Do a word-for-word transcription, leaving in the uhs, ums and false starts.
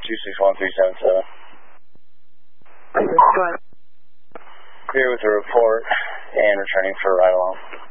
two six one three seven seven. Go ahead. Here with a report and returning for a ride along.